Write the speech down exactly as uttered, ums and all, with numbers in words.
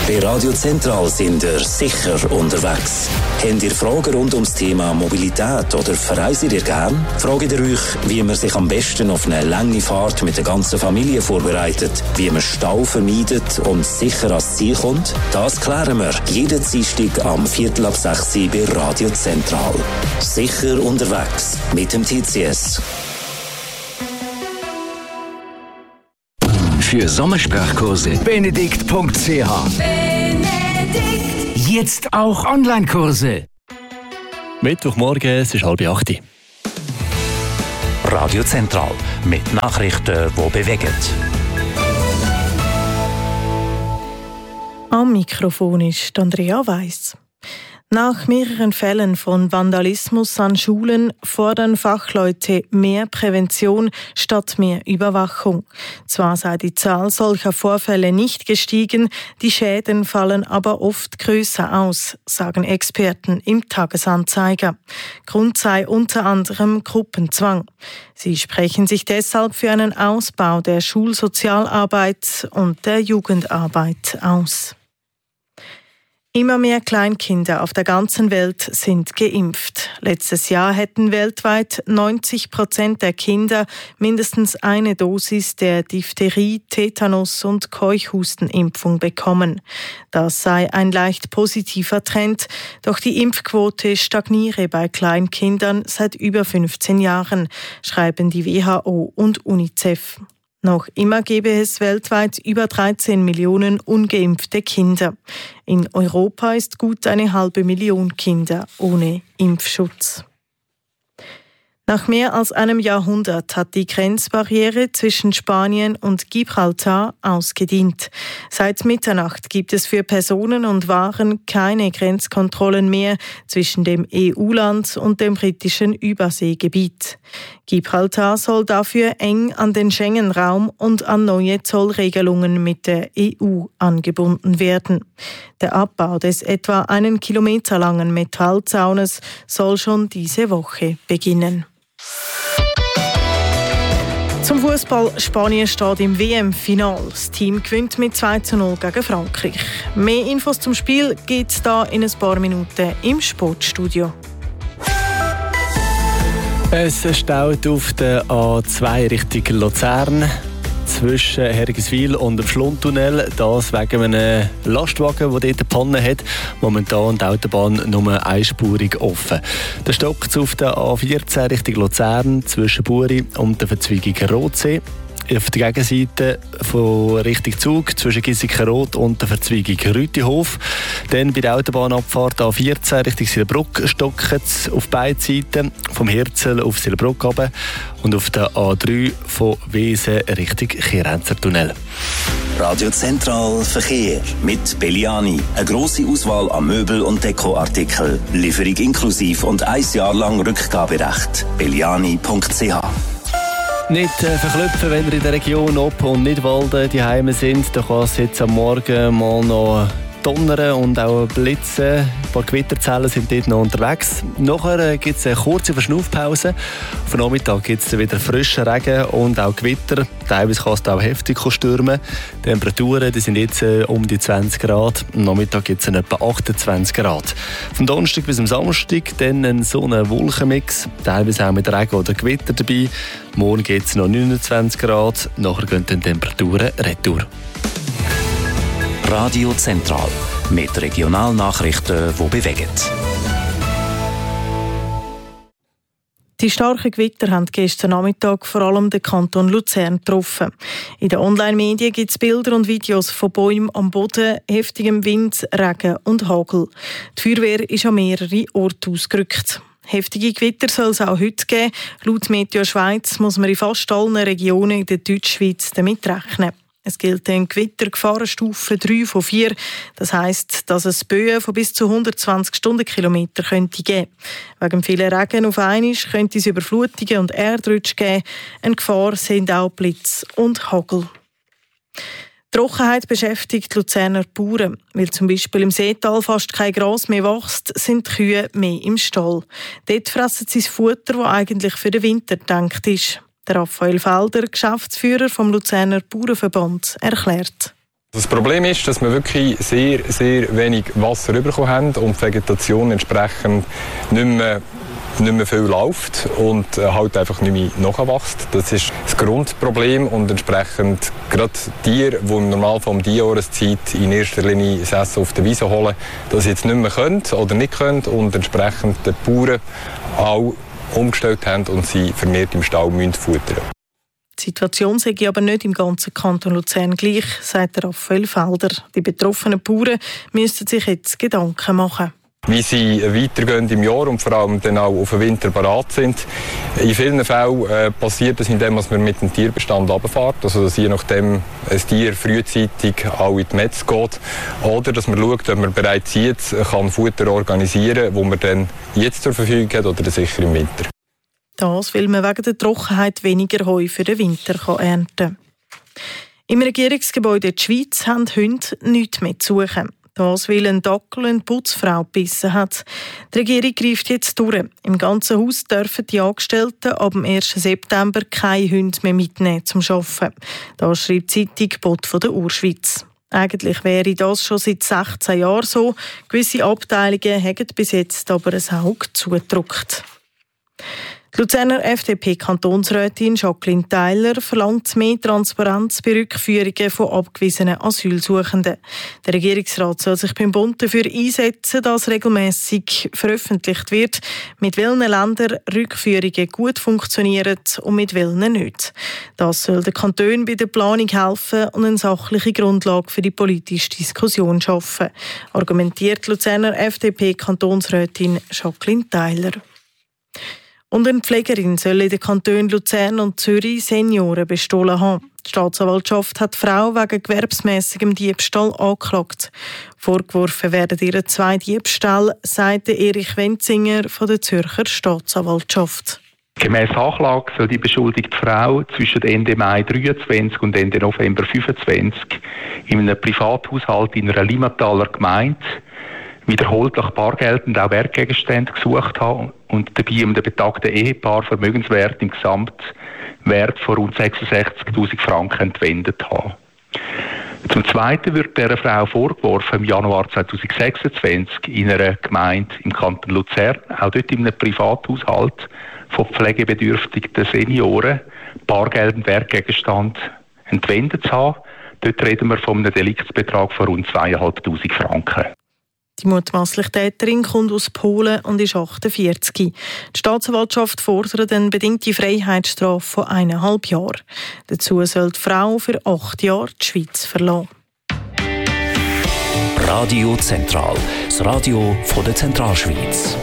Bei Radio Zentral sind ihr sicher unterwegs. Habt ihr Fragen rund ums Thema Mobilität oder verreist ihr gern? Fragt ihr euch, wie man sich am besten auf eine lange Fahrt mit der ganzen Familie vorbereitet, wie man Stau vermeidet und sicher ans Ziel kommt? Das klären wir jeden Dienstag am Viertel ab sechs bei Radio Zentral. Sicher unterwegs mit dem T C S. Für Sommersprachkurse benedikt punkt c h. Benedikt. Jetzt auch Online-Kurse. Mittwochmorgen, es ist halb acht. Radio Zentral mit Nachrichten, die bewegen. Am Mikrofon ist Andrea Weiss. Nach mehreren Fällen von Vandalismus an Schulen fordern Fachleute mehr Prävention statt mehr Überwachung. Zwar sei die Zahl solcher Vorfälle nicht gestiegen, die Schäden fallen aber oft größer aus, sagen Experten im Tagesanzeiger. Grund sei unter anderem Gruppenzwang. Sie sprechen sich deshalb für einen Ausbau der Schulsozialarbeit und der Jugendarbeit aus. Immer mehr Kleinkinder auf der ganzen Welt sind geimpft. Letztes Jahr hätten weltweit neunzig Prozent der Kinder mindestens eine Dosis der Diphtherie-, Tetanus- und Keuchhustenimpfung bekommen. Das sei ein leicht positiver Trend, doch die Impfquote stagniere bei Kleinkindern seit über fünfzehn Jahren, schreiben die W H O und UNICEF. Noch immer gäbe es weltweit über dreizehn Millionen ungeimpfte Kinder. In Europa ist gut eine halbe Million Kinder ohne Impfschutz. Nach mehr als einem Jahrhundert hat die Grenzbarriere zwischen Spanien und Gibraltar ausgedient. Seit Mitternacht gibt es für Personen und Waren keine Grenzkontrollen mehr zwischen dem E U-Land und dem britischen Überseegebiet. Gibraltar soll dafür eng an den Schengen-Raum und an neue Zollregelungen mit der E U angebunden werden. Der Abbau des etwa einen Kilometer langen Metallzaunes soll schon diese Woche beginnen. Zum Fußball: Spanien steht im W M-Final. Das Team gewinnt mit zwei zu null gegen Frankreich. Mehr Infos zum Spiel gibt es da in ein paar Minuten im Sportstudio. Es staut auf der A zwei Richtung Luzern zwischen Hergiswil und dem Schlundtunnel. Das wegen einem Lastwagen, der dort eine Panne hat. Momentan die Autobahn nur einspurig offen. Der stockt auf der A vierzehn Richtung Luzern zwischen Buri und der Verzweigung Rotsee. Auf der Gegenseite von Richtung Zug zwischen Giesikenroth und der Verzweigung Rütihof. Dann bei der Autobahnabfahrt A vierzehn Richtung Silbruck stockt es auf beiden Seiten, vom Hirzel auf Silbruck runter und auf der A drei von Wesen Richtung Chirenzertunnel. Radio Zentral Verkehr mit Belliani. Eine grosse Auswahl an Möbel- und Dekoartikeln. Lieferung inklusive und ein Jahr lang Rückgaberecht. belliani punkt c h. Nicht äh, verklüpfen, wenn ihr in der Region Opp- und Nidwalden die Heime sind. Da kann es jetzt am Morgen mal noch donnern und auch blitzen. Ein paar Gewitterzellen sind dort noch unterwegs. Nachher äh, gibt es eine kurze Verschnaufpause. Auf den Nachmittag gibt es wieder frischen Regen und auch Gewitter. Teilweise kann es auch heftig stürmen. Die Temperaturen die sind jetzt äh, um die zwanzig Grad. Am Nachmittag gibt es etwa achtundzwanzig Grad. Vom Donnerstag bis zum Samstag dann ein so ein Wolkenmix. Teilweise auch mit Regen oder Gewitter dabei. Morgen gibt es noch neunundzwanzig Grad. Nachher gehen die Temperaturen retour. Radio Zentral mit Regionalnachrichten, die bewegen. Die starken Gewitter haben gestern Nachmittag vor allem den Kanton Luzern getroffen. In den Online-Medien gibt es Bilder und Videos von Bäumen am Boden, heftigem Wind, Regen und Hagel. Die Feuerwehr ist an mehrere Orte ausgerückt. Heftige Gewitter soll es auch heute geben. Laut Meteo Schweiz muss man in fast allen Regionen in der Deutschschweiz damit rechnen. Es gilt eine Gewittergefahrenstufe drei von vier. Das heisst, dass es Böen von bis zu hundertzwanzig Stundenkilometer könnte geben. Wegen vielen Regen auf einmal könnte es Überflutungen und Erdrutsche geben. Eine Gefahr sind auch Blitz und Hagel. Die Trockenheit beschäftigt die Luzerner Bauern. Weil zum Beispiel im Seetal fast kein Gras mehr wächst, sind die Kühe mehr im Stall. Dort fressen sie das Futter, das eigentlich für den Winter gedacht ist. Der Raphael Felder, Geschäftsführer vom Luzerner Bauernverband, erklärt. Das Problem ist, dass wir wirklich sehr, sehr wenig Wasser bekommen haben und die Vegetation entsprechend nicht mehr, nicht mehr viel läuft und halt einfach nicht mehr nachwächst. Das ist das Grundproblem und entsprechend gerade Tiere, die im Normalfall um diese Jahreszeit in erster Linie das Essen auf der Wiese holen, das jetzt nicht mehr können oder nicht können und entsprechend die Bauern auch umgestellt haben und sie vermehrt im Stall müssen futtern. Die Situation sei aber nicht im ganzen Kanton Luzern gleich, sagt Raphael Felder. Die betroffenen Bauern müssten sich jetzt Gedanken machen. Wie sie weitergehen im Jahr und vor allem dann auch auf den Winter bereit sind. In vielen Fällen äh, passiert das, indem man mit dem Tierbestand runterfährt, also dass je nachdem ein Tier frühzeitig auch in die Metz geht. Oder dass man schaut, ob man bereits jetzt kann Futter organisieren kann, wo man dann jetzt zur Verfügung hat oder sicher im Winter. Das, weil man wegen der Trockenheit weniger Heu für den Winter ernten kann. Im Regierungsgebäude in der Schweiz haben Hunde nichts mehr zu suchen. Das, weil ein Dackel eine Putzfrau gebissen hat. Die Regierung greift jetzt durch. Im ganzen Haus dürfen die Angestellten ab dem ersten September keine Hunde mehr mitnehmen zum Arbeiten. Das schreibt die Zeitung Bot von der Urschweiz. Eigentlich wäre das schon seit sechzehn Jahren so. Gewisse Abteilungen haben bis jetzt aber ein Auge zugedrückt. Die Luzerner F D P-Kantonsrätin Jacqueline Theiler verlangt mehr Transparenz bei Rückführungen von abgewiesenen Asylsuchenden. Der Regierungsrat soll sich beim Bund dafür einsetzen, dass regelmäßig veröffentlicht wird, mit welchen Ländern Rückführungen gut funktionieren und mit welchen nicht. Das soll den Kantonen bei der Planung helfen und eine sachliche Grundlage für die politische Diskussion schaffen, argumentiert die Luzerner F D P-Kantonsrätin Jacqueline Theiler. Und eine Pflegerin soll in den Kantonen Luzern und Zürich Senioren bestohlen haben. Die Staatsanwaltschaft hat die Frau wegen gewerbsmässigem Diebstahl angeklagt. Vorgeworfen werden ihr zwei Diebstähle, sagt Erich Wenzinger von der Zürcher Staatsanwaltschaft. Gemäss Anklage soll die beschuldigte Frau zwischen Ende Mai dreiundzwanzig und Ende November fünfundzwanzig in einem Privathaushalt in einer Limmataler Gemeinde wiederholt nach Bargeld und auch Wertgegenstände gesucht haben und dabei dem betagten Ehepaar Vermögenswert im Gesamtwert von rund sechsundsechzigtausend Franken entwendet haben. Zum Zweiten wird dieser Frau vorgeworfen, im Januar zweitausendsechsundzwanzig in einer Gemeinde im Kanton Luzern, auch dort in einem Privathaushalt von pflegebedürftigen Senioren, Bargeld und Wertgegenstand entwendet zu haben. Dort reden wir von einem Deliktsbetrag von rund zweitausendfünfhundert Franken. Die mutmaßliche Täterin kommt aus Polen und ist achtundvierzig. Die Staatsanwaltschaft fordert eine bedingte Freiheitsstrafe von eineinhalb Jahren. Dazu soll die Frau für acht Jahre die Schweiz verlassen. Radio Zentral, das Radio von der Zentralschweiz.